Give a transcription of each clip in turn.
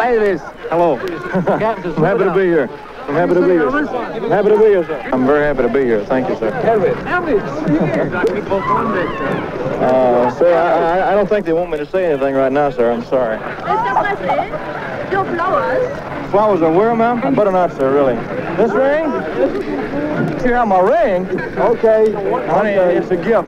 Davis. Hello. I'm happy to be here. I'm happy to be here. I'm happy to be here, sir. I'm very happy to be here. Thank you, sir. Sir, I don't think they want me to say anything right now, sir. I'm sorry. Your flowers. Flowers are where, ma'am? I better not, sir, really. This ring? You have my ring? Okay. Honey, it's a gift.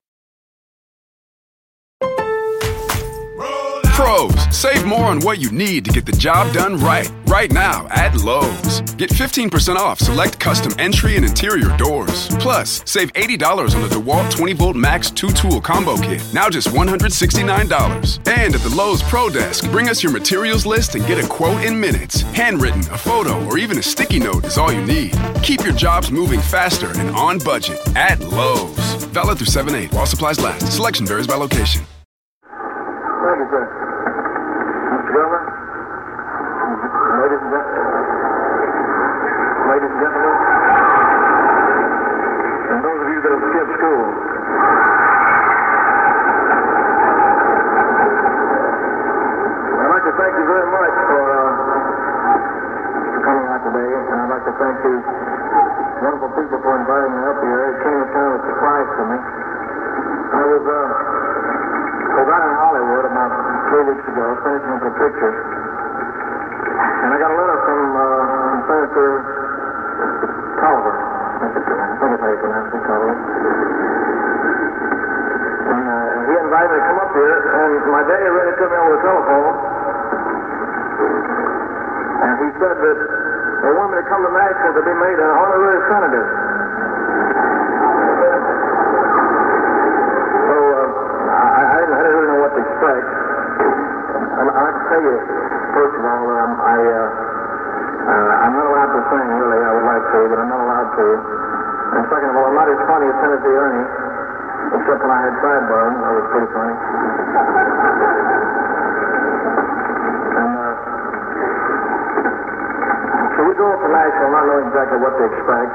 Pros, save more on what you need to get the job done right. Right now at Lowe's. Get 15% off select custom entry and interior doors. Plus, save $80 on the DeWalt 20-volt Max 2-tool combo kit. Now just $169. And at the Lowe's Pro Desk, bring us your materials list and get a quote in minutes. Handwritten, a photo, or even a sticky note is all you need. Keep your jobs moving faster and on budget at Lowe's. Valid through 7/8 while supplies last. Selection varies by location. Thank you, sir. Mr. Governor, ladies and gentlemen, and those of you that have skipped school, I'd like to thank you very much for coming out today, and I'd like to thank these wonderful people for inviting me up here. It came as kind of a surprise to me. I was out in Hollywood about 3 weeks ago, finishing up a picture, and I got a letter from Senator Tolliver. I think it's how you pronounce it, Tolliver. And he invited me to come up here, and my daddy really took me over the telephone, and he said that they wanted me to come to Nashville to be made an honorary senator. I didn't really know what to expect. I'd like to tell you, first of all, I'm not allowed to sing, really. I would like to, but I'm not allowed to. And second of all, I'm not as funny as Tennessee Ernie, except when I had sideburns. That was pretty funny. And so we go up to Nashville not knowing exactly what to expect.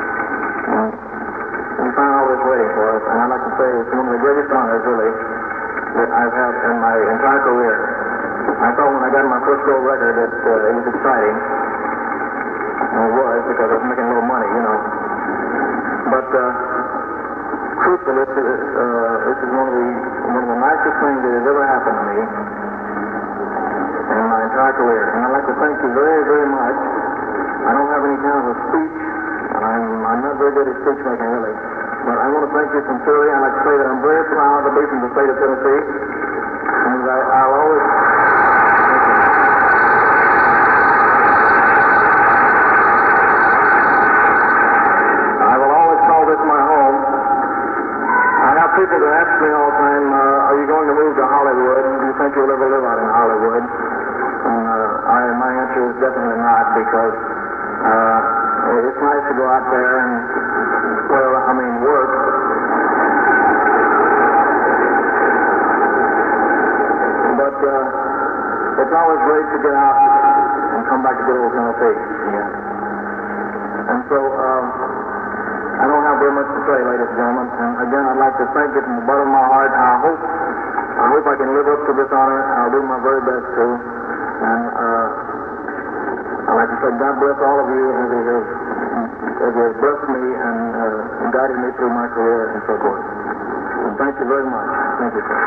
We found all this waiting for us, and I'd like to say it's one of the greatest honors, really, that I've had in my entire career. I thought when I got my first gold record that it was exciting. And it was, because I was making a little money, you know. But truthfully, this is one of the nicest things that has ever happened to me in my entire career. And I'd like to thank you very, very much. I don't have any kind of a speech, and I'm not very good at speech making, really. But I want to thank you sincerely. I'd like to say that I'm very proud to be from the state of Tennessee. And I'll always... I will always call this my home. I have people that ask me all the time, are you going to move to Hollywood? Do you think you'll ever live out in Hollywood? And my answer is definitely not, because it's nice to go out there and, work. But it's always great to get out and come back to good old Tennessee. Yeah. And so I don't have very much to say, ladies and gentlemen. And again, I'd like to thank you from the bottom of my heart. I hope I can live up to this honor. I'll do my very best to. And I'd like to say God bless all of you as He has blessed me and guided me through my career and so forth. And thank you very much. Thank you, sir.